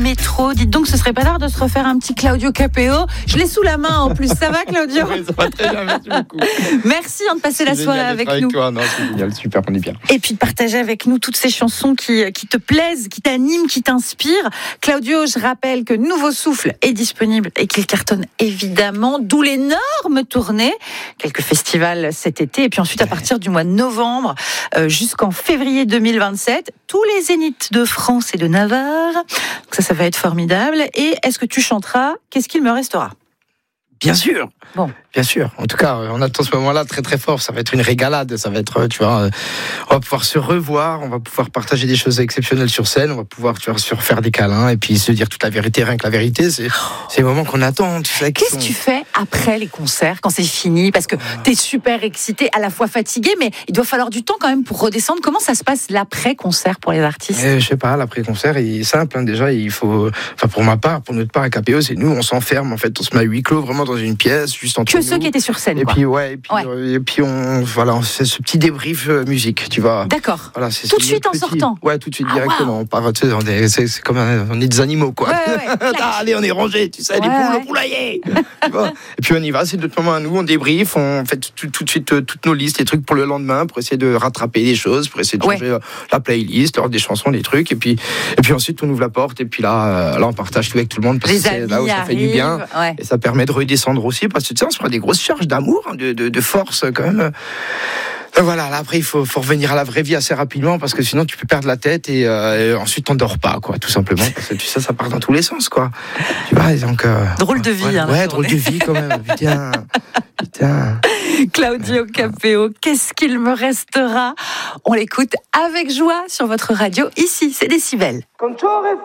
métro. Dites donc, ce serait pas l'heure de se refaire un petit Claudio Capéo. Je l'ai sous la main en plus. Ça va, Claudio? Oui, ça va très bien, merci beaucoup. Merci de passer la soirée avec nous. Toi. Non, c'est génial, super, on est bien. Et puis de partager avec nous toutes ces chansons qui te plaisent, qui t'animent, qui t'inspirent. Claudio, je rappelle que Nouveau Souffle est disponible et qu'il cartonne évidemment, d'où l'énorme tournée. Quelques festivals cet été et puis ensuite à partir du mois de novembre jusqu'en février 2027, tous les zéniths de France et de Navarre. Donc ça va être formidable. Et est-ce que tu chanteras Qu'est-ce qu'il me restera? Bien sûr. Bon. Bien sûr. En tout cas, on attend ce moment-là très très fort. Ça va être une régalade. Ça va être, tu vois, on va pouvoir se revoir. On va pouvoir partager des choses exceptionnelles sur scène. On va pouvoir, tu vois, se faire des câlins et puis se dire toute la vérité, rien que la vérité. C'est le moment qu'on attend. Tu sais, Qu'est-ce que tu fais après les concerts, quand c'est fini? Parce que t'es super excité, à la fois fatigué, mais il doit falloir du temps quand même pour redescendre. Comment ça se passe l'après-concert pour les artistes? Je sais pas, l'après-concert, il est simple. Hein, déjà, il faut, enfin pour ma part, pour notre part à KPO, c'est nous, on s'enferme. En fait, on se met à huis clos, vraiment dans une pièce, juste entre que nous. Ceux qui étaient sur scène. Et quoi. puis et puis on fait ce petit débrief musique, tu vois. D'accord. Voilà, tout de suite en sortant. Ouais, tout de suite directement. On part, tu sais, c'est comme on est des animaux quoi. Ouais, allez, on est rangés, tu sais, les poules au poulailler. Tu vois. Et puis on y va, c'est notre moment à nous, on débrief, on fait tout de suite toutes nos listes, les trucs pour le lendemain, pour essayer de rattraper des choses, pour essayer de changer la playlist, des chansons, des trucs, et puis ensuite on ouvre la porte, et puis là on partage tout avec tout le monde parce que c'est là où ça fait du bien, et ça permet de redescendre aussi parce que tu sais, on se prend des grosses charges d'amour, de force quand même. Voilà, là après il faut revenir à la vraie vie assez rapidement parce que sinon tu peux perdre la tête et ensuite t'endors pas quoi, tout simplement parce que tu sais ça part dans tous les sens quoi. Tu vois, donc drôle de vie drôle de vie quand même. Putain. Claudio Capéo, qu'est-ce qu'il me restera? On l'écoute avec joie sur votre radio ici, c'est Décibel. Quand j'aurai